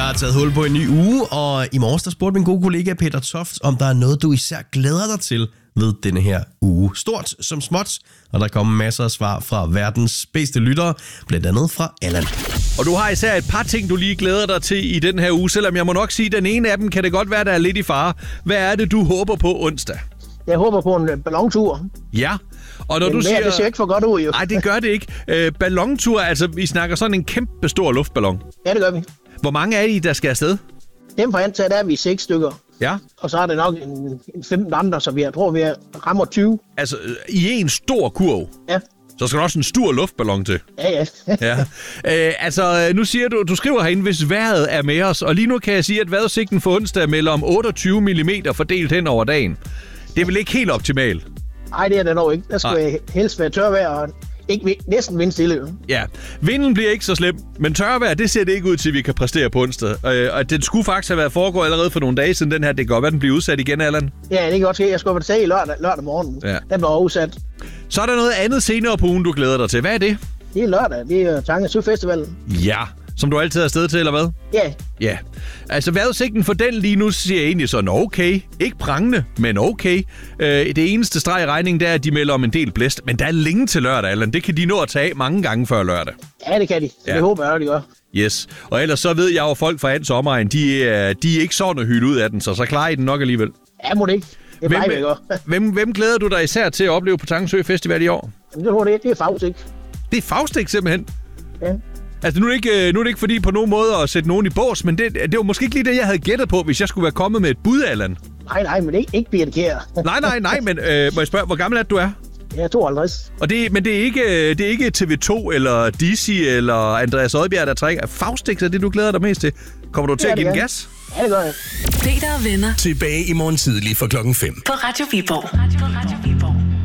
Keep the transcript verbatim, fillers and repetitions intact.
har taget hul på en ny uge, og i morges der spurgte min gode kollega Peter Toft, om der er noget, du især glæder dig til ved denne her uge. Stort som småt, og der kommer masser af svar fra verdens bedste lyttere, blandt andet fra Allan. Og du har især et par ting, du lige glæder dig til i den her uge, selvom jeg må nok sige, at den ene af dem kan det godt være, der er lidt i fare. Hvad er det, du håber på onsdag? Jeg håber på en ballontur. Ja, og når Men du siger... det ser ikke for godt ud, jo. Nej, det gør det ikke. Øh, ballontur, altså vi snakker sådan en kæmpe stor luftballon. Ja, det gør vi. Hvor mange er I, der skal afsted? Dem for antaget, der er vi seks stykker. Ja. Og så er det nok en, en femten andre, så vi jeg tror, vi rammer tyve. Altså, i en stor kurv? Ja. Så skal der også en stor luftballon til. Ja, ja. ja. Øh, altså, nu siger du, du skriver herinde, hvis vejret er med os, og lige nu kan jeg sige, at vejrudsigten for onsdag melder om otteogtyve millimeter fordelt hen over dagen. Det er vel ikke helt optimalt? Nej, det er det nok ikke. Der skal Ej. helst være tørvejr og ikke næsten vindstille. Ja, vinden bliver ikke så slem, men tørvejr, det ser det ikke ud til, at vi kan præstere på onsdag. Øh, og den skulle faktisk have været foregået allerede for nogle dage siden, den her. Det kan godt være, den bliver udsat igen, Allan. Ja, det kan godt ske. Jeg skulle være til lørdag, lørdag morgen. Ja. Den blev udsat. Så er der noget andet senere på ugen, du glæder dig til. Hvad er det? Det er lørdag. Det er Tange Søfestivalen. Ja, som du altid er afsted til, eller hvad? Ja. Ja. Altså, vejrudsigten for den lige nu siger jeg egentlig sådan okay. Ikke prangende, men okay. Øh, det eneste streg i regningen, det er, at de melder om en del blæst. Men der er længe til lørdag, Allan. Det kan de nå at tage mange gange før lørdag. Ja, det kan de. Ja. Det håber jeg, de gør. Yes. Og ellers så ved jeg jo, folk fra Ans omegn, de, er, de er ikke sådan at hylde ud af den, så så klarer I den nok alligevel. Ja, må det ikke. Det hvem, hvem, hvem, hvem glæder du dig især til at opleve på Tange Festival i år? Jamen, det tror jeg, det er Faustik. Det er Faustik simpelthen? Ja. Altså, nu er, det ikke, nu er det ikke fordi på nogen måde at sætte nogen i bås, men det, det var måske ikke lige det, jeg havde gættet på, hvis jeg skulle være kommet med et bud, Allan. Nej, nej, men ikke, ikke Birte Kjær. nej, nej, nej, men øh, må jeg spørge, hvor gammel er du er? Jeg er tooghalvtreds. Og det, men det er, ikke, det er ikke T V to eller D C eller Andreas Odbjerg, der trækker. Faustik er det, du glæder dig mest til. Kommer du til ja, at give den gas? Ja, det gør jeg. Peter og venner. Tilbage i morgen tidlig fra klokken fem. På Radio Viborg. Radio, Radio Viborg.